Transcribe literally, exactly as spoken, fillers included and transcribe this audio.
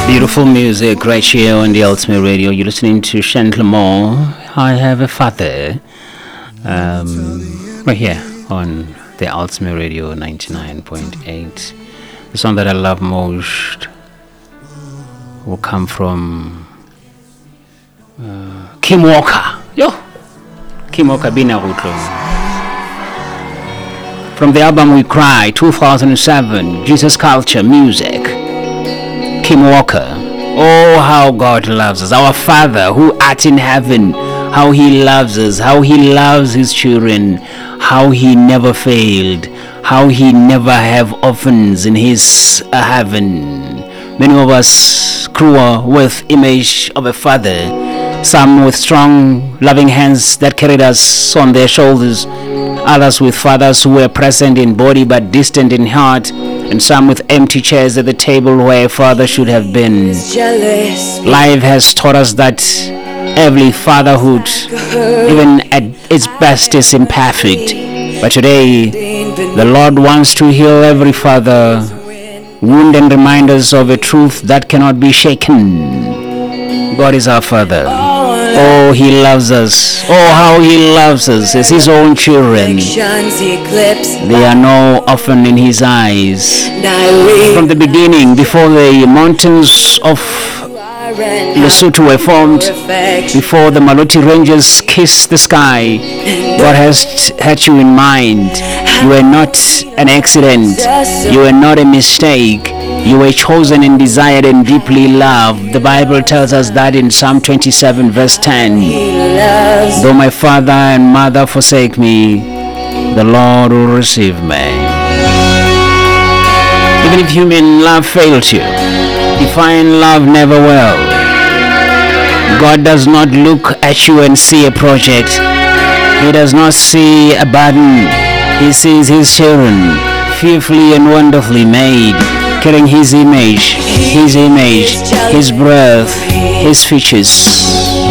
Beautiful music right here on the Ultimate Radio. You're listening to Chantlemore. I have a father. Um, right here on the Ultimate Radio ninety-nine point eight. The song that I love most will come from uh, Kim Walker. Yo, Kim Walker Bina Rutlo. From the album We Cry, two thousand seven, Jesus Culture Music. Kim Walker. Oh, how God loves us. Our Father who art in heaven. How he loves us. How he loves his children. How he never failed. How he never have orphans in his uh, heaven. Many of us grew with image of a father. Some with strong, loving hands that carried us on their shoulders. Others with fathers who were present in body but distant in heart. And some with empty chairs at the table where a father should have been. Life has taught us that every fatherhood, even at its best, is imperfect. But today, the Lord wants to heal every father, wound and remind us of a truth that cannot be shaken. God is our Father. Oh, he loves us. Oh, how he loves us as his own children. They are no orphan in his eyes. From the beginning, before the mountains of Lesotho were formed, before the Maloti Ranges kissed the sky, God has had you in mind. You are not an accident. You are not a mistake. You were chosen and desired and deeply loved. The Bible tells us that in Psalm twenty-seven verse ten. Though my father and mother forsake me, the Lord will receive me. Even if human love fails you, divine love never will. God does not look at you and see a project. He does not see a burden. He sees his children, fearfully and wonderfully made, carrying his image, his image, his breath, his features.